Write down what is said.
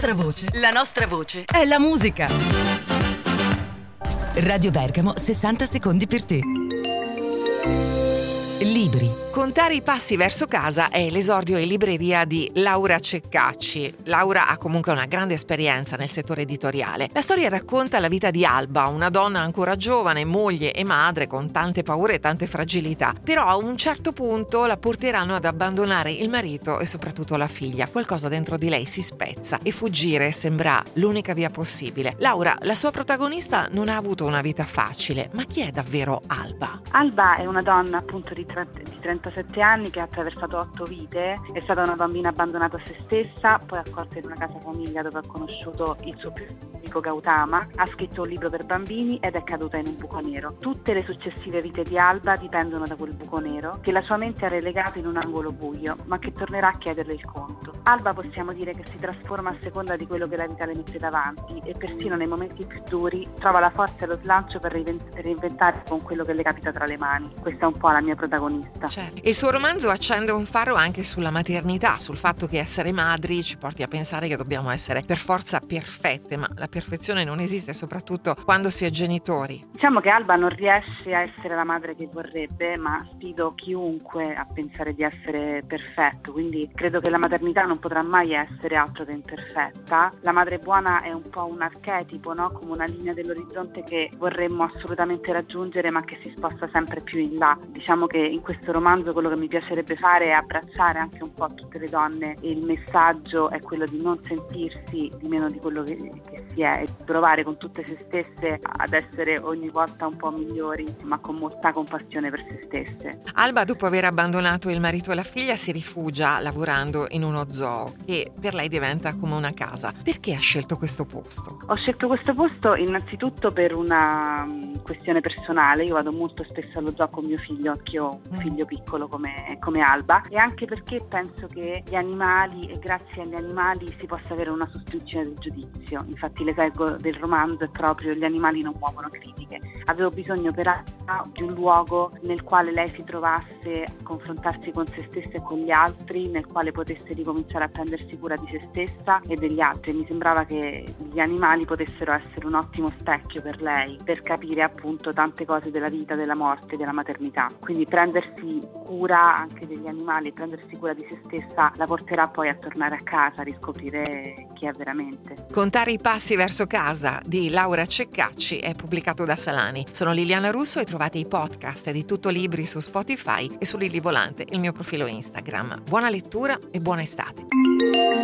La nostra voce è la musica. Radio Bergamo, 60 secondi per te. Libri. Contare i passi verso casa è l'esordio in libreria di Laura Ceccacci. Laura ha comunque una grande esperienza nel settore editoriale. La storia racconta la vita di Alba, una donna ancora giovane, moglie e madre con tante paure e tante fragilità. Però a un certo punto la porteranno ad abbandonare il marito e soprattutto la figlia. Qualcosa dentro di lei si spezza e fuggire sembra l'unica via possibile. Laura, la sua protagonista, non ha avuto una vita facile, ma chi è davvero Alba? Alba è una donna appunto di 37 anni che ha attraversato 8 vite, è stata una bambina abbandonata a se stessa, poi accolta in una casa famiglia dove ha conosciuto il suo più amico Gautama, ha scritto un libro per bambini ed è caduta in un buco nero. Tutte le successive vite di Alba dipendono da quel buco nero che la sua mente ha relegato in un angolo buio, ma che tornerà a chiederle il conto. Alba possiamo dire che si trasforma a seconda di quello che la vita le mette davanti e persino nei momenti più duri trova la forza e lo slancio per reinventare con quello che le capita tra le mani. Questa è un po' la mia protagonista. Certo. Il suo romanzo accende un faro anche sulla maternità, sul fatto che essere madri ci porti a pensare che dobbiamo essere per forza perfette, ma la perfezione non esiste, soprattutto quando si è genitori. Diciamo che Alba non riesce a essere la madre che vorrebbe, ma sfido chiunque a pensare di essere perfetto, quindi credo che la maternità non potrà mai essere altro che imperfetta. La madre buona è un po' un archetipo, no? Come una linea dell'orizzonte che vorremmo assolutamente raggiungere, ma che si sposta sempre più in là. Diciamo che in questo romanzo quello che mi piacerebbe fare è abbracciare anche un po' tutte le donne e il messaggio è quello di non sentirsi di meno di quello che si è e provare con tutte se stesse ad essere ogni volta un po' migliori, ma con molta compassione per se stesse. Alba, dopo aver abbandonato il marito e la figlia, si rifugia lavorando in uno zoo che per lei diventa come una casa. Perché ha scelto questo posto? Ho scelto questo posto innanzitutto per una questione personale. Io vado molto spesso allo zoo con mio figlio, anch'io ho un figlio piccolo come Alba, e anche perché penso che gli animali e grazie agli animali si possa avere una sostituzione del giudizio. Infatti l'esempio del romanzo è proprio gli animali non muovono critiche. Avevo bisogno per Alba di un luogo nel quale lei si trovasse a confrontarsi con se stessa e con gli altri, nel quale potesse ricominciare a prendersi cura di se stessa e degli altri. Mi sembrava che gli animali potessero essere un ottimo specchio per lei, per capire appunto tante cose della vita, della morte, della maternità. Quindi prendersi cura anche degli animali e prendersi cura di se stessa la porterà poi a tornare a casa, a riscoprire chi è veramente. Contare i passi verso casa di Laura Ceccacci è pubblicato da Salani. Sono Liliana Russo e trovate i podcast di Tutto Libri su Spotify e su Lili Volante, il mio profilo Instagram. Buona lettura e buona estate.